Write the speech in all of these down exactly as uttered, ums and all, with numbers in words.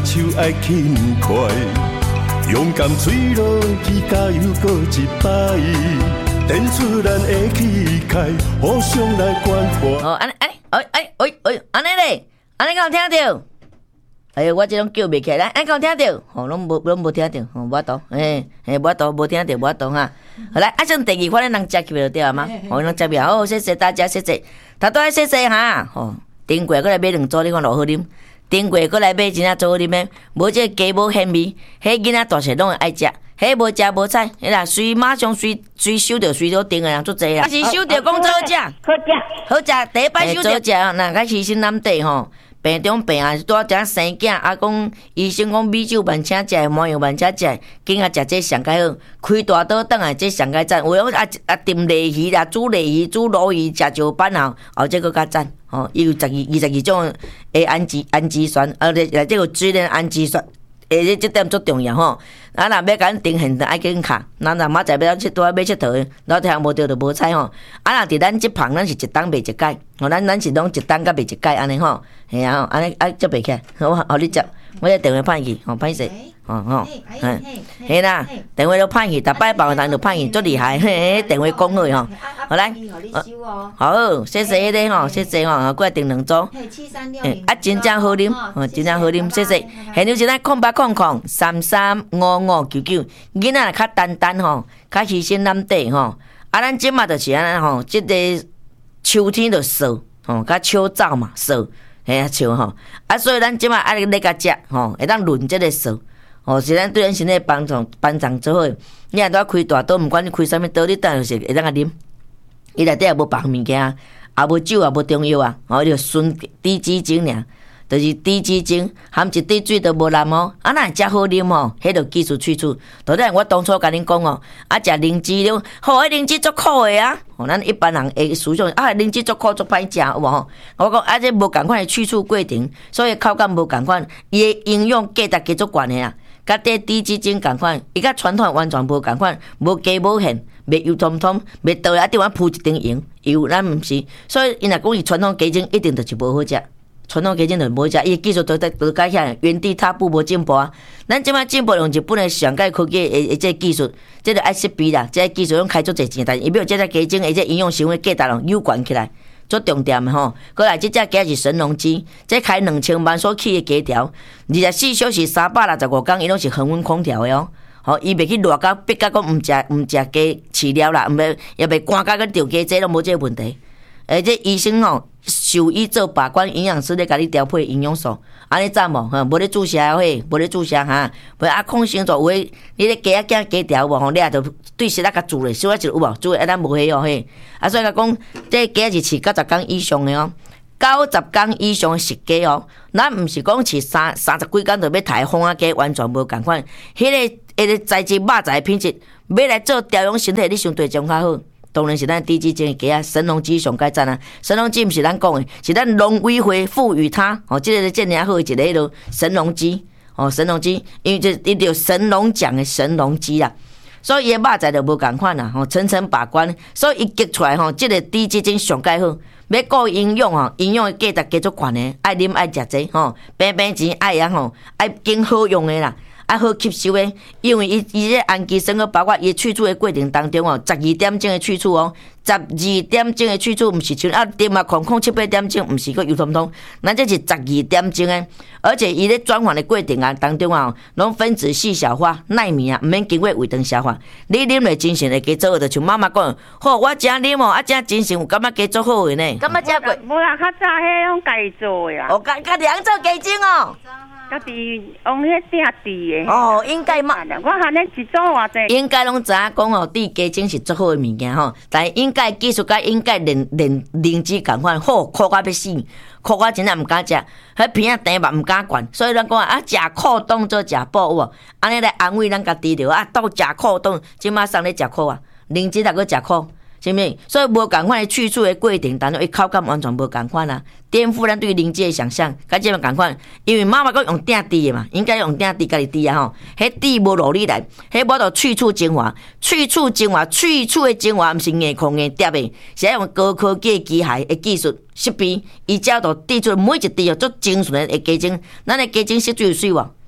手爱轻快，勇敢坠落去，加油过一摆，点出咱的气概，互相来关怀。 哦，安尼安尼，哎哎哎哎，安尼咧，安尼敢有听到？哎呦，我这种叫袂起来，安尼敢有听到？吼、哦，拢无拢无听到，吼、哦，无多，嘿，嘿，无多，无听到，无多哈。好来，啊，像第二款咧，人接起来对啊吗？哦，人接起来，好，谢谢大家，谢谢，头拄仔谢谢哈，吼，顶过过来买两组，你看偌好啉。顶过过来买真正做好啉的，无这鸡无鲜味，迄囡仔大细拢会爱食，迄无食无菜，迄啦随马上随随收着随着订的人足济啦。是收着讲做好食， 好食， 好食，第一摆收着食，那较牺牲咱地吼，病中病啊，拄仔生囝，啊讲医生讲米酒慢请食，麻油慢请食，囡仔食这上介好，开大刀倒来这上介赞，有啊啊炖鲈鱼啦，煮鲈鱼、煮鲈鱼，食石斑后，后这个较赞。哦，伊有十二、二十二种诶氨基氨基酸，啊，内内底有水链氨基酸，诶，这点足重要吼。啊，若要甲咱定现，爱紧卡。咱若明仔载要佚佗、要佚佗，老天无着就无采吼。啊，若伫咱即旁，咱是一档卖一届，吼，咱咱是拢一档甲卖一届安尼吼。嘿啊，安尼啊接袂起来，我互你接，我这电话歹去，吼，歹势。哦吼，嗯，嘿啦，电话都歹去，逐摆别人都歹去，足厉害，嘿，电话讲好吼，好来，好，谢谢咧吼，谢谢吼，过来订两组，啊，真正好啉，哦，真正好啉，谢谢。现在是咱空八空空三三五五九九，囡仔较单单吼，较牺牲咱地吼，啊，咱即马就是安尼吼，即个秋天就扫，吼，较秋燥嘛扫，嘿啊笑吼，啊，所以咱即马爱咧甲食吼，会当轮即个扫。哦，是咱对咱身体帮助帮助做好。你若拄开大刀，毋管你开啥物刀，你当就是会当甲啉。伊内底也无别物件，也无酒，也无中药啊。哦，就纯低脂精尔，就是低脂精，含一滴水都无淋哦。啊，若食好啉吼，迄著技术去处。倒底我当初甲恁讲哦，啊，食灵芝了，吼，迄灵芝足苦的啊。哦，咱一般人会思想啊，灵芝足苦足歹食，有无吼？我讲啊，这无共款的去处过程，所以口感无共款，伊的营养价值加足悬的啊。甲这低脂精共款，伊甲传统完全无共款，无加无限，袂油通通，袂倒来地方铺一层盐，油咱毋是，所以因若讲伊传统鸡精一定就是无好食，传统鸡精就无好食，伊技术都在都改遐，原地踏步无进步啊。咱即摆进步用日本的上界科技的这技术，这个爱识别啦，这技术用开足侪钱，但是伊要这只鸡精，而且营养成分价值拢有悬起来。足重点的吼，过来即只鸡是神农鸡，这开两千万所起的鸡条，二十四小时三百六十五天，伊拢是恒温空调的哦。吼，伊袂去热到逼到讲毋食毋食鸡饲料啦，毋要也袂赶到去掉鸡，这拢无这个问题。而且医生吼，兽医做把关，营养师咧甲你调配营养素，安尼赞无？吼，无咧注射嘿，无咧注射哈，无啊抗生素有诶，你咧鸡啊惊鸡条无吼，你也着对食啊甲煮咧，小可就有无？煮诶，咱无迄哦嘿。啊，所以甲讲，这鸡是饲九十天以上诶哦，九十天以上诶熟鸡哦，咱毋是讲饲三三十几天就要抬风啊鸡，完全无共款。迄个迄个材质肉材品质，要来做调养身体，你相对种较好。当然是咱低脂精的鸡啊，神农鸡上盖赞啊！神农鸡毋是咱讲的，是咱农委会赋予它哦，即、这个真尔好一个迄落神农鸡哦，神农鸡，因为这伊着神农奖的神农鸡啦，所以伊的肉材就无共款啦，吼层层把关，所以伊结出来吼，即、这个低脂精上盖好，要顾营养吼，营养的价值加足悬的，爱啉爱食济吼，平平钱爱啊吼，爱经好用的啦。啊，好吸收诶，因为伊伊这氨基酸个包括伊去除诶过程当中哦，十二点钟诶去除哦，十二点钟诶去除，毋是像啊点啊空空七八点钟，毋是个油通通，咱这是十二点钟诶，而且伊咧转换诶过程啊当中啊，拢分子细小化，纳米啊，毋免经过胃肠消化，你啉落精神会加做好，就像妈妈讲，好，我真啉哦，啊真精神有感觉加做好诶呢，感觉真过。 无啦，较早迄种家己做诶啦。 哦，家家己人做鸡精哦。 家己用迄鼎滴的。 哦，应该嘛， 我喊你一做偌济。 应该拢知影讲哦，滴鸡精是足好的物件吼，但是应该技术甲应该连连灵芝共款，好苦到要死，苦我真正毋敢食，迄片仔甜嘛毋敢灌，所以咱讲啊，食苦当做食补有无？安尼来安慰咱家己着啊，当食苦当，即马送咧食苦啊，灵芝若个食苦。是毋是？所以无共款的去除的过程当中，伊口感完全无共款啊，颠覆咱对灵芝的想象，甲即嘛共款。因为妈妈讲用鼎滴的嘛，应该用鼎滴家己滴啊吼。迄滴无落里来，迄无着去除精华，去除精华，去除的精华毋是硬空硬叠的，是用高科技的机械的技术识别，伊照着滴出每一滴哦，足精纯的鸡精。咱的鸡精色水有水无？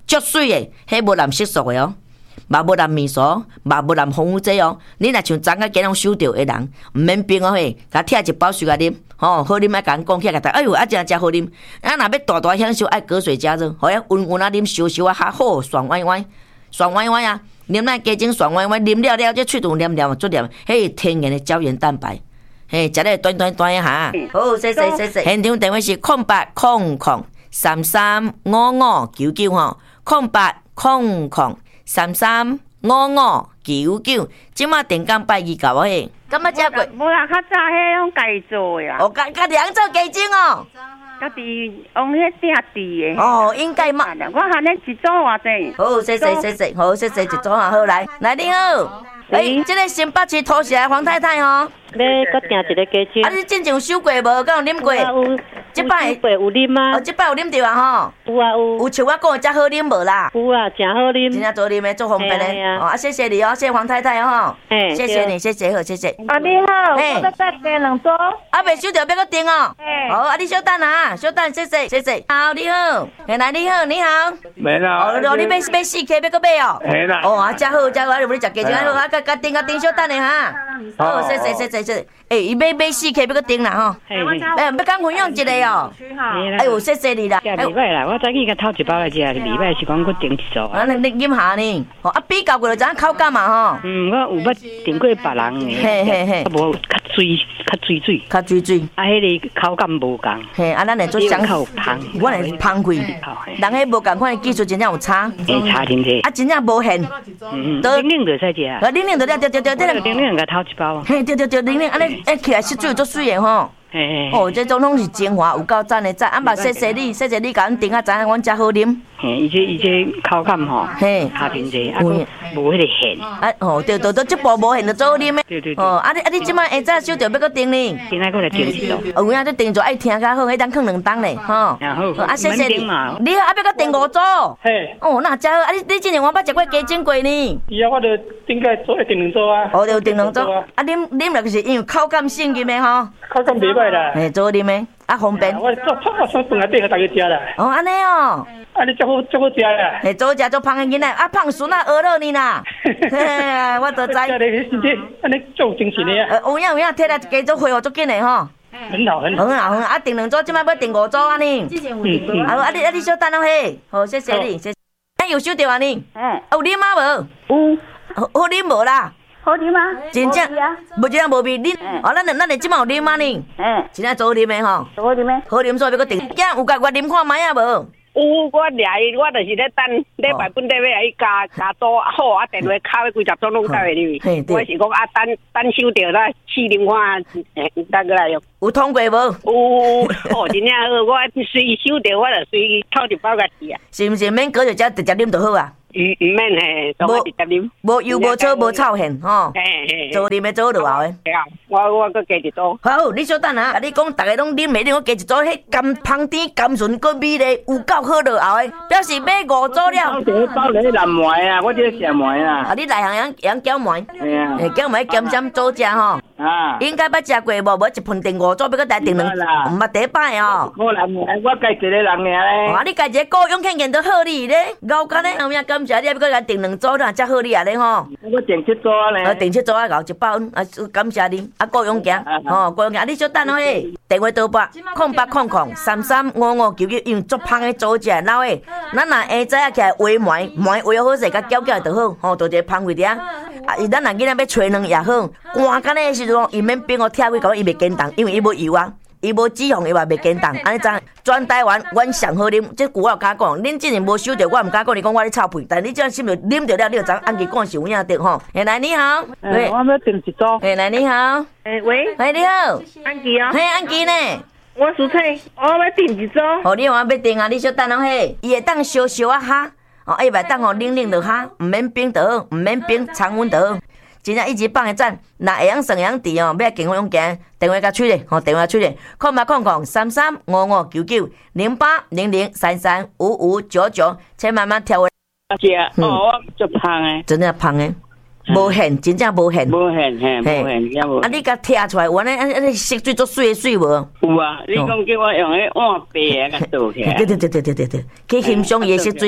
足水的，迄无染色素的哦，嘛无染面霜，嘛无染防腐剂哦。你若像昨仔今日收到的人，毋免冰哦嘿，甲拆一包水甲啉，吼好啉爱甲人讲起来，甲哎呦啊真真好啉。啊若要大大享受，爱隔水加热，好呀温温啊啉，烧烧啊较好，爽歪歪，爽歪歪啊！啉咱加精爽歪歪，啉了了，这喙度黏黏足黏，迄天然的胶原蛋白。嘿，食咧短短短哈，好，谢谢谢谢。现场电话是空八空空三三五五九九吼，空八空空三三五五九九。即马电工拜二到嘿，感觉食过？ 无啦，较早迄种家己做的啊。 哦，家家己人做家精哦。 家己用迄鼎地的。 哦，应该嘛。 我喊你一组偌济？ 好，谢谢谢谢，好谢谢，一组啊好来，来你好。诶，即个新北市土城黄太太吼。 要搁订一个加精。 啊，你之前有收过无？敢有啉过？ 有。 即摆有啉啊？ 哦，即摆有啉着啊吼。 有啊有。 有像我讲的遮好啉无啦？ 有啊，真好啉。 真正做啉的，做方便的。哦，啊，谢谢你哦，谢谢黄太太哦。嘿，谢谢你，谢谢好，谢谢。 啊，你好，我要再订两组。 啊，未收着，要搁订哦。 嘿。 好，啊，你稍等啊，稍等，谢谢，谢谢。好，你好，原来你好，你好。 没啦。 哦，你买买四 K， 要搁买哦。 没啦。 哦，啊，遮好，遮好，啊，你无你食鸡精，啊，甲甲订甲订，稍等的哈。好，谢谢，谢谢，谢谢。诶，伊买买四 K， 要搁订啦吼。 嘿。 诶，要讲分享一个哦。哎呦，谢谢你啦！ 下礼拜啦，我早起甲偷一包来食，礼拜是讲我订一组。 啊，你你饮下呢？哦，啊，比较过就知影口感嘛吼。 嗯，我有捌订过别人的， 嘿嘿嘿， 无较水，较水水， 较水水。 啊，迄个口感无共。 嘿，啊，咱来做相口香， 我来芳开。人迄无共款的技术真正有差。 会差真济。 啊，真正无限。 嗯嗯。零零就使食啊。 啊，零零就了，对对对对。 零零甲偷一包。 嘿，对对对，零零安尼，哎，起来色水足水的吼。哦，这种拢是精华，有够赞的赞。啊，嘛谢谢你，谢谢你甲阮订啊，知影阮遮好啉。 嘿，伊这伊这口感吼，嘿，下平者，啊，无迄个咸。 啊，哦，对对对，这部无咸就最好啉的。 对对对。 哦，啊你啊你即摆下早收着要搁订呢？ 今仔过来订一组。 有影这订做爱听较好，迄当放两当咧，吼。 然后， 啊谢谢你。你好，啊要搁订五组。 嘿。 哦，那真好，啊你你之前我捌食过鸡精过呢。 伊啊，我着顶个做一订两组啊。 哦，着订两组。啊，啉啉落就是因为口感性入的吼。 口感袂歹啦。 嘿，做啉的，啊方便。 我做我做饭来订互大家食啦。 哦，安尼哦。 啊，你足好足好食啦！ 嘿，做食做胖的囡仔，啊胖孙啊饿了你啦！嘿，我都知。 安尼安尼做精神的啊！ 有影有影，摕来加做恢复足紧的吼。 很好很好。 很好很好，啊订两组，即摆要订五组啊呢。嗯嗯。啊啊你啊你稍等哦嘿，好谢谢你，谢谢。哎有收到啊你？嗯。有啉啊无？ 有。 好好啉无啦？ 好啉吗？ 真正。无真正无味啉。哦，咱咱咱即摆有啉啊呢？嗯。真正做好啉的吼。 做好啉的。 好啉所以要搁订。今有甲我啉看卖啊无？ 有，我掠伊，我就是咧等礼拜本底要来伊加加多好啊，电话敲几十钟拢到会入。我是讲啊，等等收着啦，试啉看，诶，等过来用。 有通过无？ 有，哦，真正好，我随收着，我就随偷一包甲吃啊。 是毋是免隔着只直接啉就好啊？ 唔唔免嘿，我直接啉。 无油无草无臭hen吼。嘿嘿。做啉的做落后的。 对啊，我我搁加一组。 好，你稍等啊！你讲大家拢啉袂啉，我加一组，迄甘芳甜、甘醇、搁美丽，有够好落后的，表示买五组了。 包着包着蓝糜啊，我这食糜啊。 啊，你内行样样搅糜。 系啊。 诶，搅糜咸咸做食吼。啊。应该捌食过无？无一盆订五组，要搁来订两，毋捌第一摆哦。 我蓝糜，我家一个人尔咧。 啊，你家一个个用看见都好你咧，咬干咧，后面感谢你，要搁来订两组啦，才好你啊咧吼。 我订七组咧。 啊，订七组啊，咬一包，啊，感谢你，啊，各用行，吼，各用行，你稍等哦嘿，电话倒拨空八空空三三五五九九，因为足芳的做食老诶，咱若下早啊起来煨糜，糜煨好势，甲搅搅就好，吼，做一个芳味点。啊，伊咱若囡仔要吹卵也好，寒干的时阵，伊免冰哦，跳开讲伊袂坚冻，因为伊无油啊。伊无脂肪，伊嘛袂坚冻，安尼怎？全台湾阮上好啉，这句我有敢讲。恁之前无收着，我毋敢讲你讲我咧臭屁，但你这样心着啉着了，你就知安吉讲是有影得吼。哎，来你好， 喂，我要订一组。 哎，来你好， 哎喂， 喂你好， 安吉啊， 嘿安吉呢？ 我蔬菜，我要订一组。 哦，你话要订啊？你稍等哦嘿，伊会当烧烧啊哈，哦，伊袂当吼冷冷就哈，毋免冰就好，毋免冰常温就好。真正一直放个赞，若会晓算会晓治哦，要经过用行电话甲取咧，吼电话取咧，空八空空三三五五九九零八零零三三五五九九，请慢慢调。 是啊，哦，我足胖诶， 真正胖诶，无限，真正无限， 无限嘿，无限，真无。 啊，你甲摕出来，原来安安色水足水诶水无？ 有啊，你讲叫我用迄碗白啊甲倒起来。 对对对对对对对，去欣赏伊诶色水。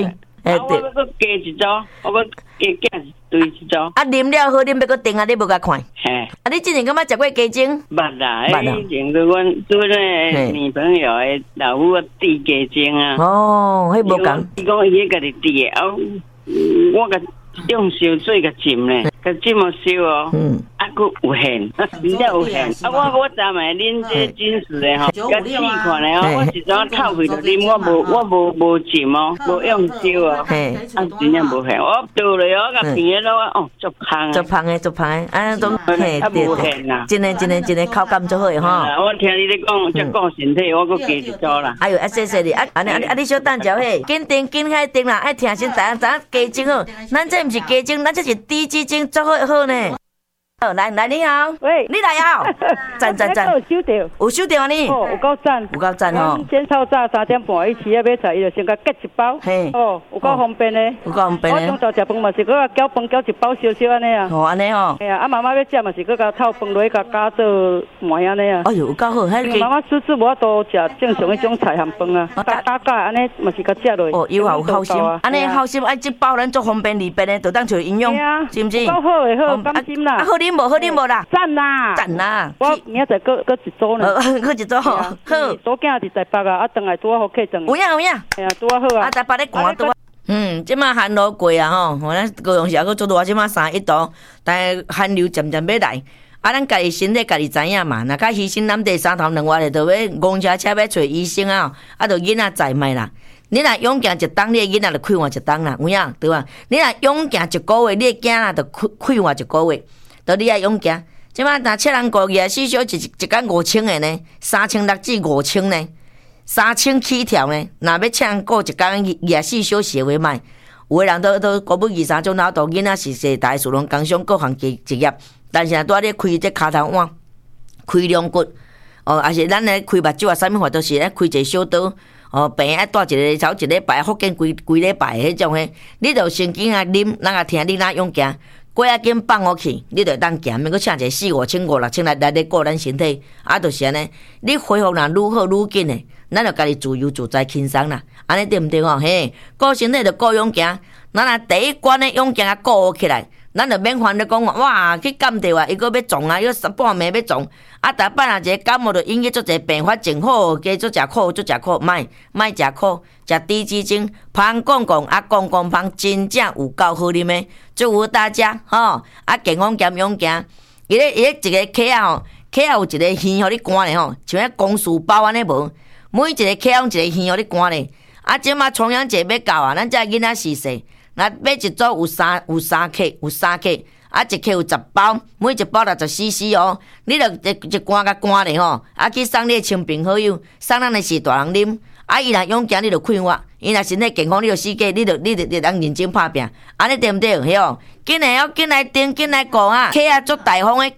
哎，我要搁加一组，我要加加对一组。 啊，啉了好啉，要搁订啊，你无甲看。 嘿， 啊，你之前敢捌食过鸡精？ 捌啦，以前跟阮做咧女朋友的老母滴鸡精啊。 哦，迄无共。 伊讲伊家己滴的，啊，我甲用烧水甲浸咧，甲浸好烧哦。嗯。啊，佫有限，真正有限。啊，我我昨暝啉这金丝的吼，甲试看咧哦，我是怎透开就啉，我无我无无浸哦，无用烧哦，啊，真正无限。我倒咧哦，甲平的咯，哦，足香。 足香的，足香的，啊，都嘿对对，真的真的真的口感足好的吼。 我听你咧讲，才讲身体，我佫加一组啦。 哎呦，啊谢谢你，啊安尼啊你小等者嘿，紧订紧开订啦，爱听先知影知影鸡精好，咱这毋是鸡精，咱这是低鸡精，足好好呢。来来，你好， 喂， 你来啊！赞赞赞， 有收到， 有收到啊你？ 哦，有够赞， 有够赞吼！ 煎炒炸三点半，伊饲啊买菜，伊就先甲夹一包，嘿，哦，有够方便的， 有够方便的。 我中昼食饭嘛是搁搅饭搅一包小小安尼啊， 哦安尼吼， 哎呀，啊妈妈要食嘛是搁甲炒饭落去甲加做糜安尼啊。 哎呦，有够好，迄妈妈叔叔无法度食正常迄种菜含饭啊，加加加安尼嘛是甲食落。 哦，有啊有好心，安尼好心，啊这包咱做方便利便的，就当像营养，是毋是？ 够好的好，放心啦。 啊好啉无好啉无啦？ 赞啦！ 赞啦！ 我明仔载搁搁一组呢， 搁一组好。好， 多囝伫台北啊，啊，转来拄啊好客转。 有影有影。 哎呀，拄啊好啊。 啊，台北咧寒拄啊。嗯，即马寒流过啊吼，吼咱高雄市也搁做热，即马三十一度，但系寒流渐渐要来。啊，咱家己身体家己知影嘛，若较牺牲咱第三头两外就要公车车要找医生啊，啊，着囡仔在卖啦。你若勇行一冬，你的囡仔就开换一冬啦，有影对吧？你若勇行一个月，你的囝仔就开开换一个月，着你爱勇行。即摆若七人过夜，四小一一间五千的呢，三千六至五千呢，三千起跳呢。若要请人过一间夜四小时话卖，有的人都都国母二三种老大囡仔是世代属农工商各行职职业，但是若拄仔咧开这骹头碗，开两骨，哦，也是咱咧开目睭啊，啥物话都是咧开一个小刀，哦，病爱带一个头一礼拜，福建规规礼拜迄种诶，你着先紧啊啉，咱也听你哪勇行。过啊紧放我去，你着当行，免阁请一个四五千五六千来来咧顾咱身体，啊，就是安尼，你恢复若愈好愈紧诶，咱着家己自由自在轻松啦，安尼对毋对吼？嘿，顾身体着顾勇行，咱若第一关诶勇行啊顾好起来，咱着免烦恼讲哇去感冒啊，伊阁要撞啊，又半暝要撞，啊，逐摆若一个感冒着引起足一个病发症，好加足食苦，足食苦，莫莫食苦。食低脂精，芳讲讲啊，讲讲芳真正有够好啉的，祝福大家吼！啊，健康兼勇行。伊咧伊咧一个壳啊吼，壳啊有一个耳互你关咧吼，像迄公事包安尼无，每一个壳用一个耳互你关咧。啊，即马重阳节要到啊，咱遮囡仔四岁，若买一组有三有三克，有三克，啊一克有十包，每一包六十 C C 哦。你着一一罐甲关咧吼，啊去送你亲朋好友，送咱的是大人啉。啊！伊若勇行，你着快活；伊若身体健康，你着死过，你着你着你着认真拍拼，安尼对毋对？嘿哦，紧来哦，紧来订，紧来顾啊！客啊足大方诶，